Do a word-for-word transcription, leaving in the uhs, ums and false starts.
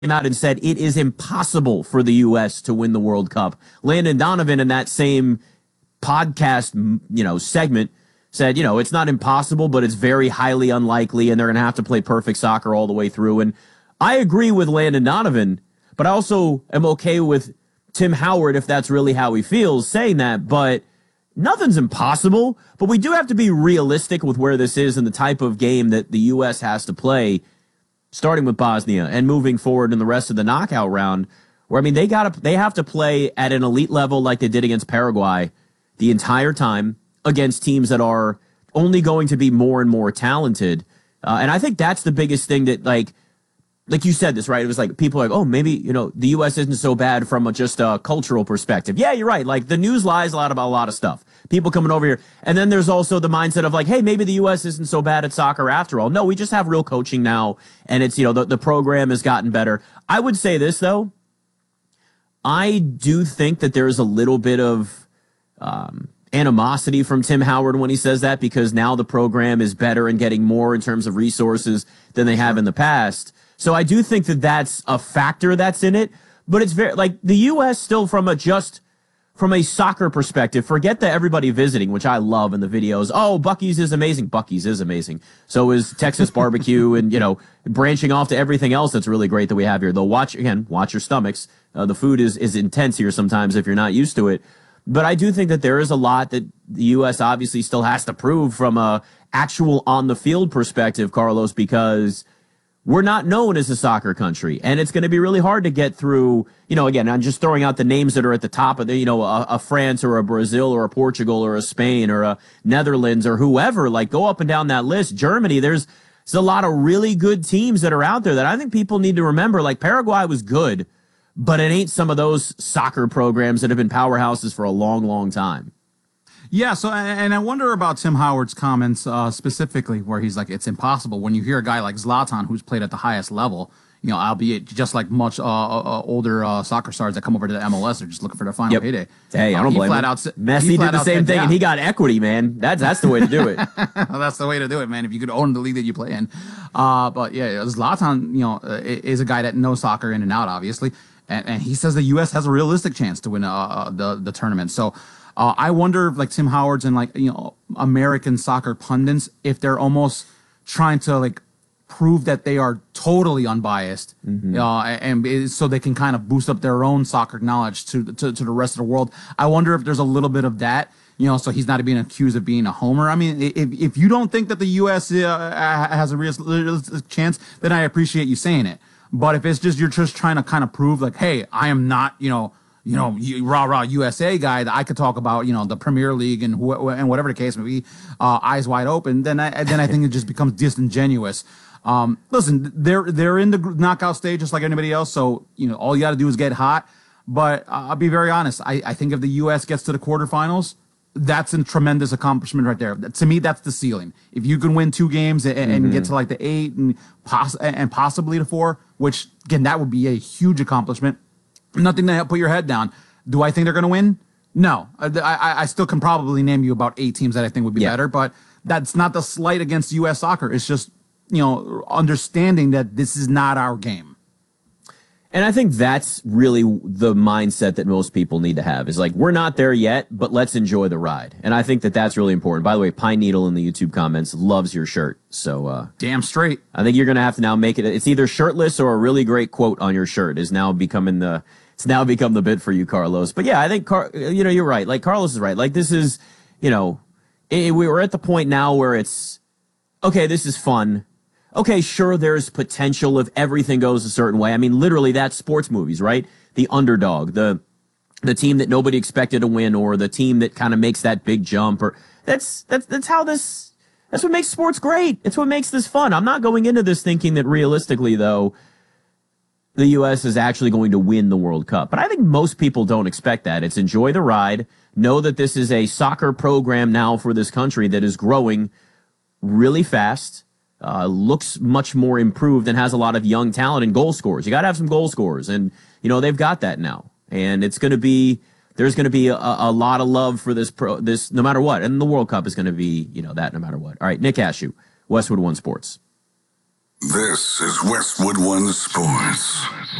out and said it is impossible for the U S to win the World Cup. Landon Donovan in that same podcast, you know, segment said, you know, it's not impossible, but it's very highly unlikely, and they're going to have to play perfect soccer all the way through. And I agree with Landon Donovan, but I also am okay with Tim Howard, if that's really how he feels, saying that. But nothing's impossible, but we do have to be realistic with where this is and the type of game that the U S has to play, starting with Bosnia and moving forward in the rest of the knockout round, where, I mean, they got to, they have to play at an elite level like they did against Paraguay the entire time against teams that are only going to be more and more talented. Uh, and I think that's the biggest thing that, like, like you said this, right? It was like people are like, oh, maybe, you know, the U S isn't so bad from a, just a cultural perspective. Yeah, you're right. Like, the news lies a lot about a lot of stuff. People coming over here. And then there's also the mindset of like, hey, maybe the U S isn't so bad at soccer after all. No, we just have real coaching now. And it's, you know, the, the program has gotten better. I would say this, though. I do think that there is a little bit of um, animosity from Tim Howard when he says that, because now the program is better and getting more in terms of resources than they have in the past. So I do think that that's a factor that's in it. But it's very, like, the U S still, from a just from a soccer perspective, forget that everybody visiting, which I love in the videos. Oh, Buc-ee's is amazing. Buc-ee's is amazing. So is Texas barbecue, and, you know, branching off to everything else that's really great that we have here. Though, watch, again, watch your stomachs. Uh, the food is, is intense here sometimes if you're not used to it. But I do think that there is a lot that the U S obviously still has to prove from a actual on-the-field perspective, Carlos, because we're not known as a soccer country, and it's going to be really hard to get through. You know, again, I'm just throwing out the names that are at the top of the, you know, a, a France or a Brazil or a Portugal or a Spain or a Netherlands or whoever. Like, go up and down that list. Germany, there's, there's a lot of really good teams that are out there that I think people need to remember. Like, Paraguay was good, but it ain't some of those soccer programs that have been powerhouses for a long, long time. Yeah, so, and I wonder about Tim Howard's comments uh, specifically, where he's like, it's impossible. When you hear a guy like Zlatan, who's played at the highest level, you know, albeit just like much uh, uh, older uh, soccer stars that come over to the M L S, they're just looking for their final yep. payday. Hey, I don't uh, blame flat him. Out, Messi did the same thing, down. And he got equity, man. That's that's the way to do it. Well, that's the way to do it, man, if you could own the league that you play in. Uh, but, yeah, Zlatan, you know, is a guy that knows soccer in and out, obviously, and, and he says the U S has a realistic chance to win uh, the, the tournament. So, Uh, I wonder if, like, Tim Howard's and, like, you know, American soccer pundits, if they're almost trying to, like, prove that they are totally unbiased, mm-hmm. uh, and, and so they can kind of boost up their own soccer knowledge to, to to the rest of the world. I wonder if there's a little bit of that, you know, so he's not being accused of being a homer. I mean, if if you don't think that the U S uh, has a realistic chance, then I appreciate you saying it. But if it's just you're just trying to kind of prove, like, hey, I am not, you know, you know, rah rah U S A guy that I could talk about, you know, the Premier League and wh- and whatever the case may be, uh, eyes wide open. Then I then I think it just becomes disingenuous. Um, listen, they're they're in the knockout stage just like anybody else. So, you know, all you got to do is get hot. But uh, I'll be very honest. I, I think if the U S gets to the quarterfinals, that's a tremendous accomplishment right there. To me, that's the ceiling. If you can win two games and, and mm-hmm. get to like the eight and poss- and possibly the four, which again that would be a huge accomplishment. Nothing to put your head down. Do I think they're going to win? No. I, I, I still can probably name you about eight teams that I think would be yeah. better, but that's not the slight against U S soccer. It's just, you know, understanding that this is not our game. And I think that's really the mindset that most people need to have is like, we're not there yet, but let's enjoy the ride. And I think that that's really important. By the way, Pine Needle in the YouTube comments loves your shirt. So, uh, damn straight. I think you're going to have to now make it. It's either shirtless or a really great quote on your shirt is now becoming the, it's now become the bit for you, Carlos. But yeah, I think, Car- you know, you're right. Like Carlos is right. Like this is, you know, it, we we're at the point now where it's, okay, this is fun. Okay, sure, there's potential if everything goes a certain way. I mean, literally, that's sports movies, right? The underdog, the the team that nobody expected to win, or the team that kind of makes that big jump, or that's that's that's how this. That's what makes sports great. It's what makes this fun. I'm not going into this thinking that realistically, though, the U S is actually going to win the World Cup. But I think most people don't expect that. It's enjoy the ride. Know that this is a soccer program now for this country that is growing really fast. Uh, looks much more improved and has a lot of young talent and goal scorers. You got to have some goal scorers, and you know they've got that now. And it's going to be there's going to be a, a lot of love for this pro this no matter what. And the World Cup is going to be you know that no matter what. All right, Nick Ashew, Westwood One Sports. This is Westwood One Sports.